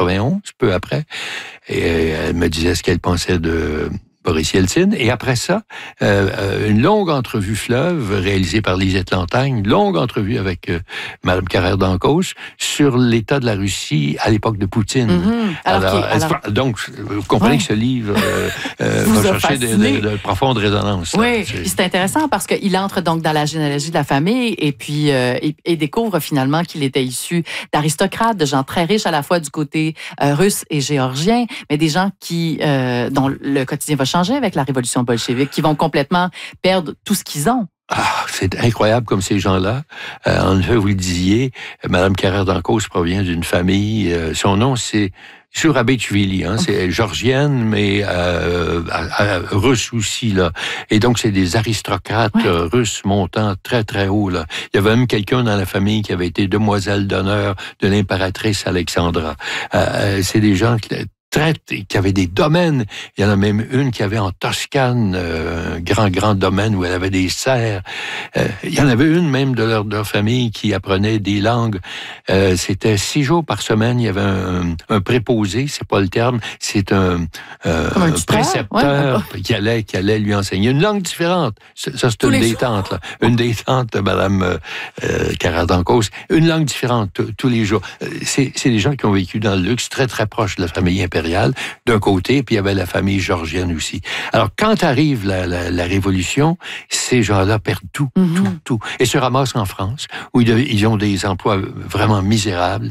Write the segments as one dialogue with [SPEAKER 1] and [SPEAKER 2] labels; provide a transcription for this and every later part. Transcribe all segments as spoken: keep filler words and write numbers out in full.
[SPEAKER 1] quatre-vingt-onze, peu après. Et elle me disait ce qu'elle pensait de Boris Yeltsin. Et après ça, euh, une longue entrevue fleuve réalisée par Lisette Lantagne, une longue entrevue avec euh, Mme Carrère d'Ancos sur l'état de la Russie à l'époque de Poutine.
[SPEAKER 2] Mm-hmm. Alors, alors,
[SPEAKER 1] elle,
[SPEAKER 2] alors,
[SPEAKER 1] donc, vous comprenez ouais. que ce livre euh, euh, va chercher de, de, de profondes résonances.
[SPEAKER 2] Oui, c'est... c'est intéressant parce qu'il entre donc dans la généalogie de la famille et puis euh, et, et découvre finalement qu'il était issu d'aristocrates, de gens très riches à la fois du côté euh, russe et géorgien, mais des gens qui euh, dont le quotidien va changer avec la révolution bolchevique, qui vont complètement perdre tout ce qu'ils ont.
[SPEAKER 1] Ah, c'est incroyable comme ces gens-là. Euh, en effet, vous le disiez, Mme Carrère d'Ancos provient d'une famille, euh, son nom c'est Surabetchvili, hein, c'est georgienne, mais euh, à, à, russe aussi, là. Et donc, c'est des aristocrates ouais. euh, russes montant très, très haut, là. Il y avait même quelqu'un dans la famille qui avait été demoiselle d'honneur de l'impératrice Alexandra. Euh, c'est des gens qui... traite, qui avait des domaines. Il y en a même une qui avait en Toscane euh, un grand, grand domaine où elle avait des serres. Euh, il y en avait une même de leur, de leur famille qui apprenait des langues. Euh, c'était six jours par semaine. Il y avait un, un préposé, c'est pas le terme, c'est un, euh, un, un précepteur ouais. qui allait, qui allait lui enseigner une langue différente. Ça, ça c'est Tous une des tantes, là. Une des tantes de Mme euh, Carrère d'Ancos. Une langue différente t- tous les jours. C'est, c'est des gens qui ont vécu dans le luxe, très, très proche de la famille impériale. D'un côté, puis il y avait la famille georgienne aussi. Alors, quand arrive la, la, la Révolution, ces gens-là perdent tout, mm-hmm. tout, tout. Et se ramassent en France, où ils ont des emplois vraiment misérables.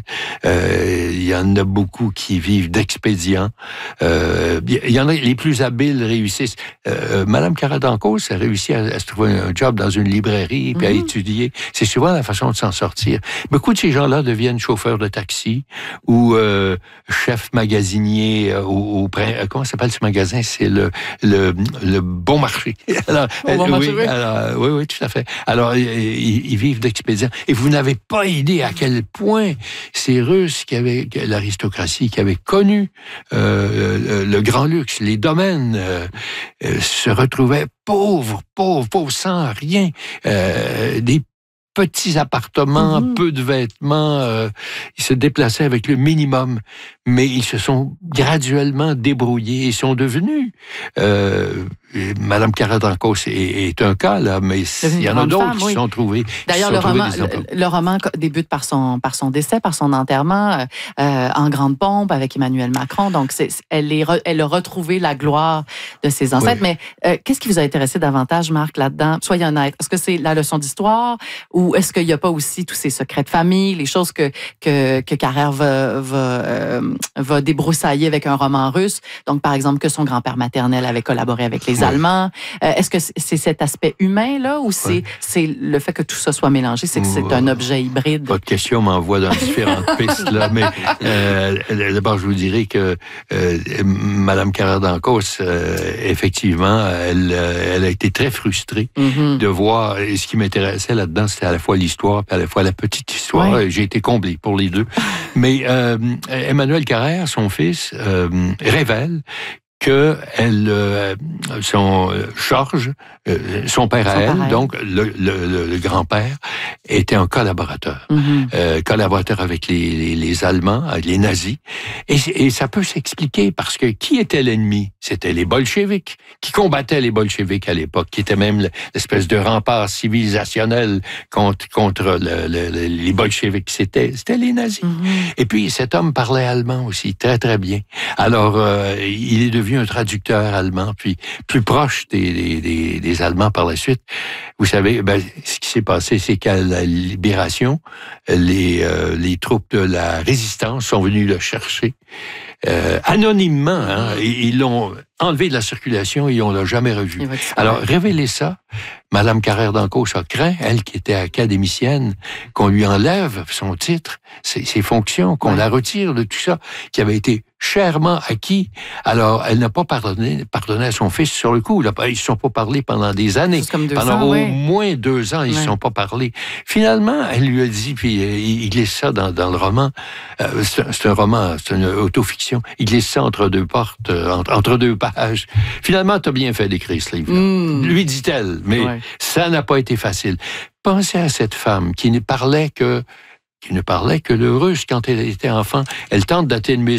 [SPEAKER 1] Euh, il y en a beaucoup qui vivent d'expédients. Euh, il y en a les plus habiles réussissent. Euh, Madame Carrère d'Ancos a réussi à, à se trouver un job dans une librairie, puis mm-hmm. à étudier. C'est souvent la façon de s'en sortir. Beaucoup de ces gens-là deviennent chauffeurs de taxi ou euh, chefs magasiniers Au, au, comment s'appelle ce magasin? C'est le, le, le Bon Marché. Alors,
[SPEAKER 2] bon, bon
[SPEAKER 1] oui,
[SPEAKER 2] marché, oui.
[SPEAKER 1] Alors, oui, oui, tout à fait. Alors, ils, ils vivent d'expédients. Et vous n'avez pas idée à quel point ces Russes, qui avaient, l'aristocratie, qui avaient connu euh, le grand luxe, les domaines, euh, se retrouvaient pauvres, pauvres, pauvres, sans rien. Euh, des petits appartements, mm-hmm. peu de vêtements. Euh, ils se déplaçaient avec le minimum, mais ils se sont graduellement débrouillés et sont devenus... Euh, Madame Carrère d'Ancos est, est un cas, là, mais il y en a d'autres femme, qui oui. sont trouvés.
[SPEAKER 2] D'ailleurs, le roman, le, le roman débute par son, par son décès, par son enterrement, euh, en grande pompe avec Emmanuel Macron. Donc, c'est, elle, est, elle a retrouvé la gloire de ses ancêtres. Oui. Mais euh, qu'est-ce qui vous a intéressé davantage, Marc, là-dedans? Soyez honnête. Est-ce que c'est la leçon d'histoire ou est-ce qu'il n'y a pas aussi tous ces secrets de famille, les choses que, que, que Carrère va, va, euh, va débroussailler avec un roman russe? Donc, par exemple, que son grand-père maternel avait collaboré avec les Allemands. Euh, est-ce que c'est cet aspect humain-là ou c'est, ouais. c'est le fait que tout ça soit mélangé, c'est que c'est un objet hybride?
[SPEAKER 1] Votre question m'envoie dans différentes pistes, là, mais euh, d'abord, je vous dirais que euh, Mme Carrère d'Ancos, euh, effectivement, elle, elle a été très frustrée mm-hmm. de voir, et ce qui m'intéressait là-dedans, c'était à la fois l'histoire et à la fois la petite histoire. Ouais. J'ai été comblé pour les deux. Mais euh, Emmanuel Carrère, son fils, euh, révèle que elle, euh, son euh, Georges, euh, son père à elle, pareil. donc le, le, le, le grand-père, était un collaborateur, mm-hmm. euh, collaborateur avec les, les, les Allemands, avec les nazis, et, et ça peut s'expliquer parce que qui était l'ennemi? C'était les bolcheviks, qui combattaient les bolcheviks à l'époque, qui étaient même l'espèce de rempart civilisationnel contre, contre le, le, le, les bolcheviks. C'était, c'était les nazis. Mm-hmm. Et puis cet homme parlait allemand aussi, très très bien. Alors euh, il est devenu un traducteur allemand, puis plus proche des, des, des Allemands par la suite. Vous savez, ben, ce qui s'est passé, c'est qu'à la libération, les, euh, les troupes de la résistance sont venues le chercher euh, anonymement. Hein, et, ils l'ont enlevé de la circulation et on l'a jamais revu. Alors, révéler ça, Madame Carrère d'Ancos a craint, elle qui était académicienne, qu'on lui enlève son titre, ses, ses fonctions, qu'on ouais. la retire de tout ça, qui avait été chèrement acquis. Alors, elle n'a pas pardonné, pardonné à son fils sur le coup. Là, ils ne se sont pas parlé pendant des années. Pendant ans, au ouais. moins deux ans, ils ne ouais. se sont pas parlé. Finalement, elle lui a dit, puis euh, il glisse ça dans, dans le roman, euh, c'est, c'est un roman, c'est une autofiction, il glisse ça entre deux portes, euh, entre, entre deux pages. Finalement, tu as bien fait d'écrire ce livre-là. Mm. Lui dit-elle, mais ouais. ça n'a pas été facile. Pensez à cette femme qui ne parlait que qui ne parlait que le russe quand elle était enfant. Elle tente d'atténuer